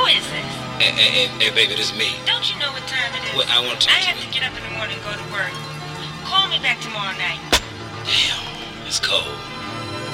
is this? Hey, baby, this is me. Don't you know what time it is? Well, I want to talk I to have you. to get up in the morning and go to work. Call me back tomorrow night. Damn, it's cold.